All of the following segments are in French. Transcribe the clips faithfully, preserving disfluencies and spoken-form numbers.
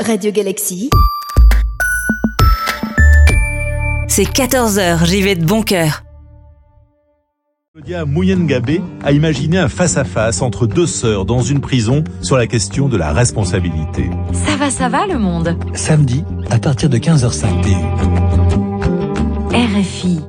Radio Galaxy. C'est quatorze heures, j'y vais de bon cœur. Claudia Mouyengabé a imaginé un face-à-face entre deux sœurs dans une prison sur la question de la responsabilité. Ça va, ça va le monde. Samedi, à partir de quinze heures cinq T U. R F I.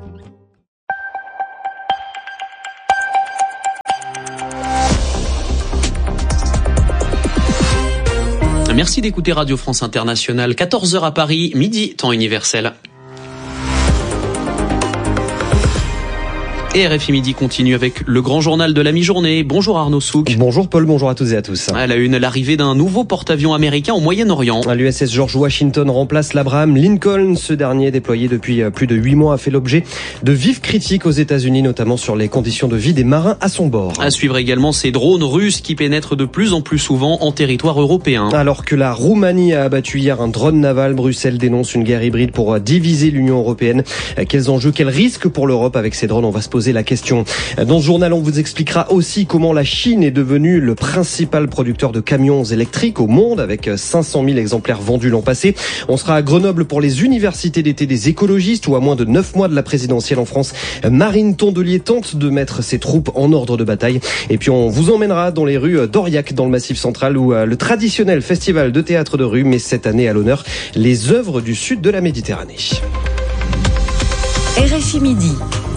Merci d'écouter Radio France Internationale, quatorze heures à Paris, midi, temps universel. Et R F I Midi continue avec le grand journal de la mi-journée. Bonjour Arnaud Souk. Bonjour Paul, bonjour à toutes et à tous. À la une, l'arrivée d'un nouveau porte-avions américain au Moyen-Orient. L'U S S George Washington remplace l'Abraham Lincoln. Ce dernier, déployé depuis plus de huit mois, a fait l'objet de vives critiques aux États-Unis, notamment sur les conditions de vie des marins à son bord. À suivre également ces drones russes qui pénètrent de plus en plus souvent en territoire européen. Alors que la Roumanie a abattu hier un drone naval, Bruxelles dénonce une guerre hybride pour diviser l'Union européenne. Quels enjeux, quels risques pour l'Europe avec ces drones? On va se poser la question. Dans ce journal, on vous expliquera aussi comment la Chine est devenue le principal producteur de camions électriques au monde, avec cinq cent mille exemplaires vendus l'an passé. On sera à Grenoble pour les universités d'été des écologistes, où à moins de neuf mois de la présidentielle en France, Marine Tondelier tente de mettre ses troupes en ordre de bataille. Et puis on vous emmènera dans les rues d'Aurillac, dans le Massif central, où le traditionnel festival de théâtre de rue met cette année à l'honneur les œuvres du sud de la Méditerranée. R F I Midi.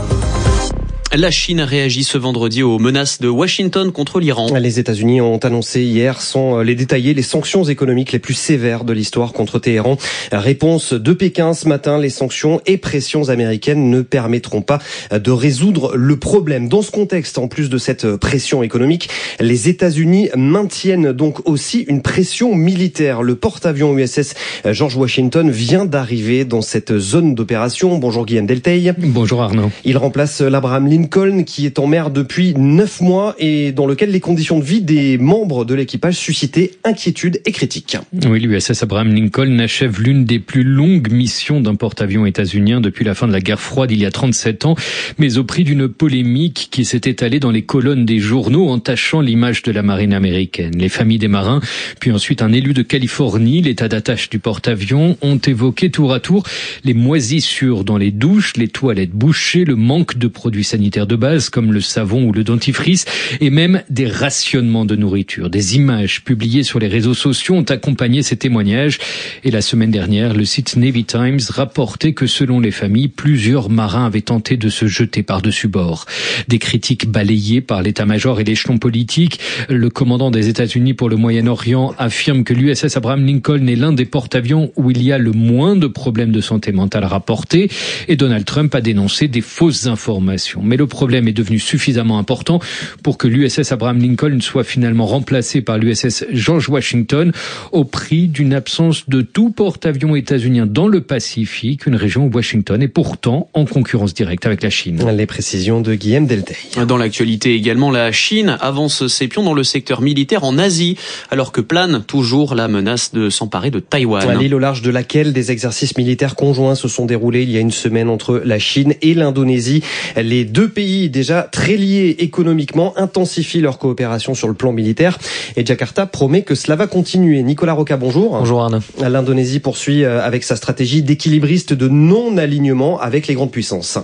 La Chine réagit ce vendredi aux menaces de Washington contre l'Iran. Les États-Unis ont annoncé hier, sans les détailler, les sanctions économiques les plus sévères de l'histoire contre Téhéran. Réponse de Pékin ce matin, les sanctions et pressions américaines ne permettront pas de résoudre le problème. Dans ce contexte, en plus de cette pression économique, les États-Unis maintiennent donc aussi une pression militaire. Le porte-avions U S S George Washington vient d'arriver dans cette zone d'opération. Bonjour Guillaume Delteil. Bonjour Arnaud. Il remplace l'Abraham Lincoln. Lincoln qui est en mer depuis neuf mois et dans lequel les conditions de vie des membres de l'équipage suscitaient inquiétude et critiques. Oui, l'U S S Abraham Lincoln achève l'une des plus longues missions d'un porte-avions états-unien depuis la fin de la guerre froide il y a trente-sept ans, mais au prix d'une polémique qui s'est étalée dans les colonnes des journaux, entachant l'image de la marine américaine. Les familles des marins, puis ensuite un élu de Californie, l'état d'attache du porte-avions, ont évoqué tour à tour les moisissures dans les douches, les toilettes bouchées, le manque de produits sanitaires de base comme le savon ou le dentifrice et même des rationnements de nourriture. Des images publiées sur les réseaux sociaux ont accompagné ces témoignages et la semaine dernière, le site Navy Times rapportait que selon les familles, plusieurs marins avaient tenté de se jeter par-dessus bord. Des critiques balayées par l'état-major et l'échelon politique. Le commandant des États-Unis pour le Moyen-Orient affirme que l'U S S Abraham Lincoln est l'un des porte-avions où il y a le moins de problèmes de santé mentale rapportés et Donald Trump a dénoncé des fausses informations. Mais le problème est devenu suffisamment important pour que l'U S S Abraham Lincoln soit finalement remplacé par l'U S S George Washington au prix d'une absence de tout porte-avions états-unien dans le Pacifique, une région où Washington est pourtant en concurrence directe avec la Chine. Les précisions de Guillaume Delteil. Dans l'actualité également, la Chine avance ses pions dans le secteur militaire en Asie, alors que plane toujours la menace de s'emparer de Taïwan. L'île au large de laquelle des exercices militaires conjoints se sont déroulés il y a une semaine entre la Chine et l'Indonésie. Les deux pays déjà très liés économiquement intensifient leur coopération sur le plan militaire et Jakarta promet que cela va continuer. Nicolas Roca, bonjour. Bonjour Arnaud. L'Indonésie poursuit avec sa stratégie d'équilibriste de non-alignement avec les grandes puissances.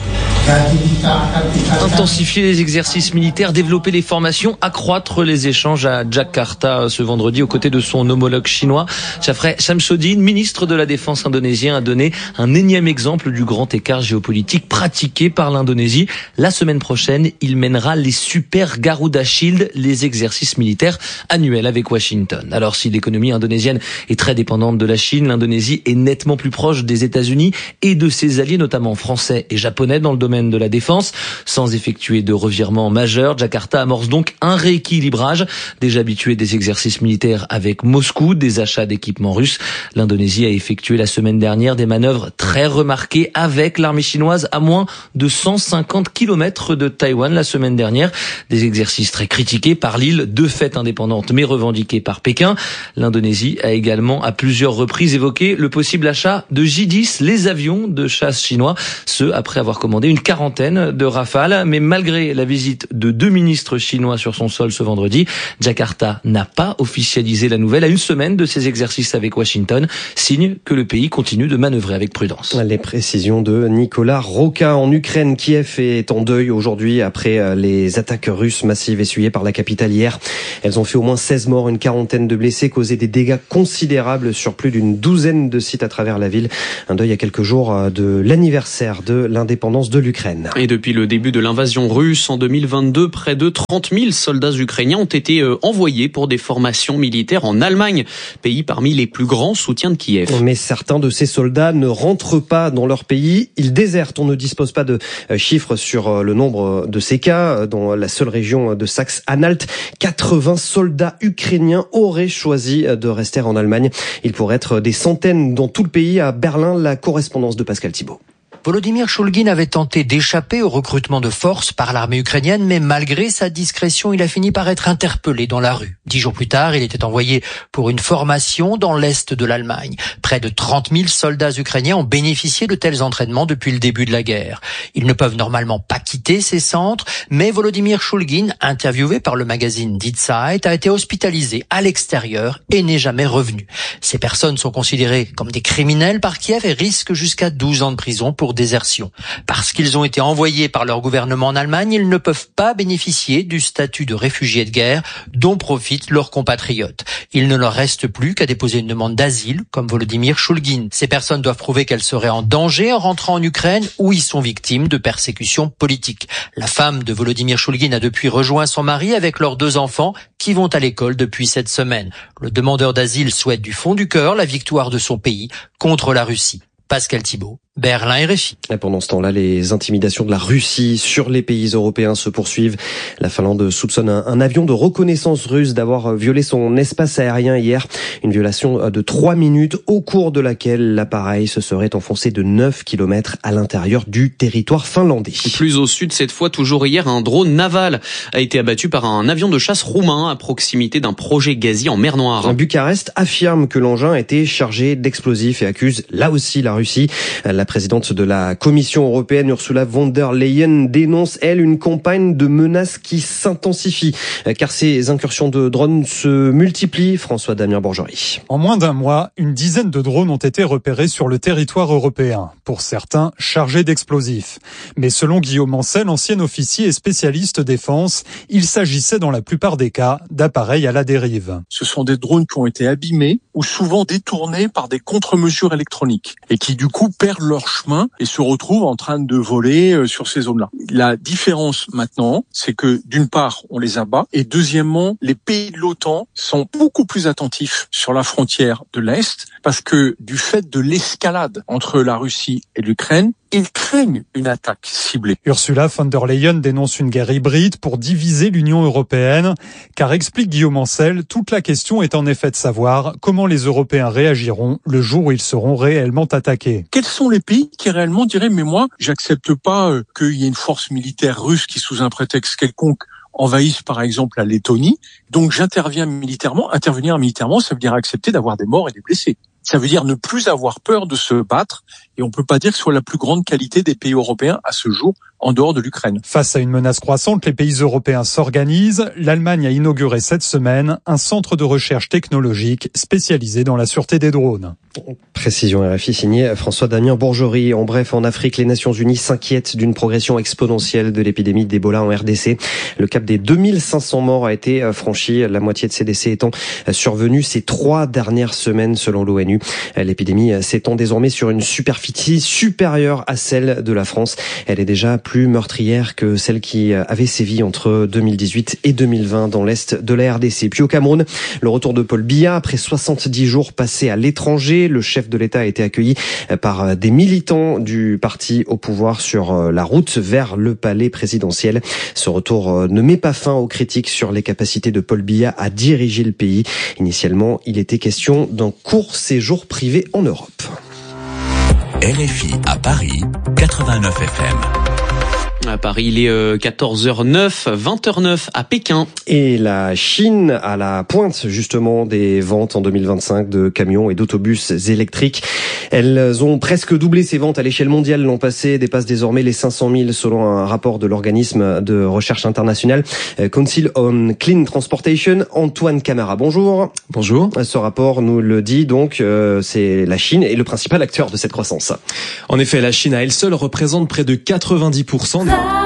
Intensifier les exercices militaires, développer les formations, accroître les échanges à Jakarta ce vendredi aux côtés de son homologue chinois. Shafreh Shamsuddin, ministre de la Défense indonésien, a donné un énième exemple du grand écart géopolitique pratiqué par l'Indonésie. La semaine prochaine, il mènera les Super Garuda Shield, les exercices militaires annuels avec Washington. Alors si l'économie indonésienne est très dépendante de la Chine, l'Indonésie est nettement plus proche des États-Unis et de ses alliés, notamment français et japonais dans le domaine de la défense. Sans effectuer de revirement majeur, Jakarta amorce donc un rééquilibrage. Déjà habitué des exercices militaires avec Moscou, des achats d'équipements russes, l'Indonésie a effectué la semaine dernière des manœuvres très remarquées avec l'armée chinoise à moins de cent cinquante kilomètres de Taïwan la semaine dernière. Des exercices très critiqués par l'île, de fait indépendante mais revendiqués par Pékin. L'Indonésie a également à plusieurs reprises évoqué le possible achat de J dix, les avions de chasse chinois, ce après avoir commandé une quarantaine de rafales. Mais malgré la visite de deux ministres chinois sur son sol ce vendredi, Jakarta n'a pas officialisé la nouvelle à une semaine de ses exercices avec Washington, signe que le pays continue de manœuvrer avec prudence. Les précisions de Nicolas Roca. En Ukraine, Kiev est en deuil aujourd'hui après les attaques russes massives essuyées par la capitale hier. Elles ont fait au moins seize morts, une quarantaine de blessés, causé des dégâts considérables sur plus d'une douzaine de sites à travers la ville. Un deuil à quelques jours de l'anniversaire de l'indépendance de l'Ukraine. Et depuis le début de l'invasion russe en deux mille vingt-deux, près de trente mille soldats ukrainiens ont été envoyés pour des formations militaires en Allemagne, pays parmi les plus grands soutiens de Kiev. Mais certains de ces soldats ne rentrent pas dans leur pays, ils désertent. On ne dispose pas de chiffres sur le nombre de ces cas. Dans la seule région de Saxe-Anhalt, quatre-vingts soldats ukrainiens auraient choisi de rester en Allemagne. Il pourrait être des centaines dans tout le pays. À Berlin, la correspondance de Pascal Thibault. Volodymyr Choulgin avait tenté d'échapper au recrutement de force par l'armée ukrainienne, mais malgré sa discrétion, il a fini par être interpellé dans la rue. Dix jours plus tard, il était envoyé pour une formation dans l'est de l'Allemagne. Près de trente mille soldats ukrainiens ont bénéficié de tels entraînements depuis le début de la guerre. Ils ne peuvent normalement pas quitter ces centres, mais Volodymyr Choulgin, interviewé par le magazine Die Zeit, a été hospitalisé à l'extérieur et n'est jamais revenu. Ces personnes sont considérées comme des criminels par Kiev et risquent jusqu'à douze ans de prison pour désertion. Parce qu'ils ont été envoyés par leur gouvernement en Allemagne, ils ne peuvent pas bénéficier du statut de réfugiés de guerre dont profitent leurs compatriotes. Il ne leur reste plus qu'à déposer une demande d'asile, comme Volodymyr Choulgin. Ces personnes doivent prouver qu'elles seraient en danger en rentrant en Ukraine ou y sont victimes de persécutions politiques. La femme de Volodymyr Choulgin a depuis rejoint son mari avec leurs deux enfants qui vont à l'école depuis cette semaine. Le demandeur d'asile souhaite du fond du cœur la victoire de son pays contre la Russie. Pascal Thibault, Berlin R F I. Et pendant ce temps-là, les intimidations de la Russie sur les pays européens se poursuivent. La Finlande soupçonne un, un avion de reconnaissance russe d'avoir violé son espace aérien hier. Une violation de trois minutes au cours de laquelle l'appareil se serait enfoncé de neuf kilomètres à l'intérieur du territoire finlandais. Plus au sud, cette fois, toujours hier, un drone naval a été abattu par un avion de chasse roumain à proximité d'un projet gazier en mer Noire. Bucarest affirme que l'engin était chargé d'explosifs et accuse là aussi la Russie. La présidente de la Commission européenne, Ursula von der Leyen, dénonce, elle, une campagne de menaces qui s'intensifie, car ces incursions de drones se multiplient. François Damien Borgerie. En moins d'un mois, une dizaine de drones ont été repérés sur le territoire européen, pour certains chargés d'explosifs. Mais selon Guillaume Ancel, ancien officier et spécialiste défense, il s'agissait dans la plupart des cas d'appareils à la dérive. Ce sont des drones qui ont été abîmés ou souvent détournés par des contre-mesures électroniques et qui du coup perdent leur chemin et se retrouvent en train de voler sur ces zones-là. La différence maintenant, c'est que d'une part, on les abat et deuxièmement, les pays de l'OTAN sont beaucoup plus attentifs sur la frontière de l'Est parce que du fait de l'escalade entre la Russie et l'Ukraine, ils craignent une attaque ciblée. Ursula von der Leyen dénonce une guerre hybride pour diviser l'Union européenne, car explique Guillaume Ancel, toute la question est en effet de savoir comment les Européens réagiront le jour où ils seront réellement attaqués. Quels sont les pays qui réellement diraient « mais moi, j'accepte pas euh, qu'il y ait une force militaire russe qui, sous un prétexte quelconque, envahisse par exemple la Lettonie, donc j'interviens militairement. Intervenir militairement, ça veut dire accepter d'avoir des morts et des blessés. Ça veut dire ne plus avoir peur de se battre, et on peut pas dire que ce soit la plus grande qualité des pays européens à ce jour, en dehors de l'Ukraine. Face à une menace croissante, les pays européens s'organisent. L'Allemagne a inauguré cette semaine un centre de recherche technologique spécialisé dans la sûreté des drones. Précision R F I signé François Damien Bourgerie. En bref, en Afrique, les Nations Unies s'inquiètent d'une progression exponentielle de l'épidémie d'Ebola en R D C. Le cap des deux mille cinq cents morts a été franchi, la moitié de ces décès étant survenus ces trois dernières semaines selon l'ONU. L'épidémie s'étend désormais sur une superficie supérieure à celle de la France. Elle est déjà plus meurtrière que celle qui avait sévi entre deux mille dix-huit et deux mille vingt dans l'est de la R D C. Puis au Cameroun, le retour de Paul Biya après soixante-dix jours passés à l'étranger. Le chef de l'État a été accueilli par des militants du parti au pouvoir sur la route vers le palais présidentiel. Ce retour ne met pas fin aux critiques sur les capacités de Paul Biya à diriger le pays. Initialement, il était question d'un court séjour privé en Europe. R F I à Paris, quatre-vingt-neuf F M. À Paris, il est quatorze heures neuf, vingt heures neuf à Pékin. Et la Chine à la pointe justement des ventes en deux mille vingt-cinq de camions et d'autobus électriques. Elles ont presque doublé ses ventes à l'échelle mondiale l'an passé, dépassent désormais les cinq cent mille selon un rapport de l'organisme de recherche internationale Council on Clean Transportation. Antoine Camara, bonjour. Bonjour. Ce rapport nous le dit donc, euh, c'est la Chine est le principal acteur de cette croissance. En effet, la Chine à elle seule représente près de quatre-vingt-dix pour cent